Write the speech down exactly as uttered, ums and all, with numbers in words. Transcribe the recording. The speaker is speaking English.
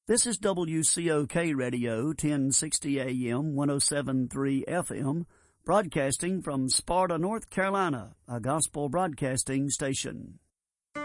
This is W C O K Radio, ten sixty A M, one oh seven point three F M, broadcasting from Sparta, North Carolina, a gospel broadcasting station.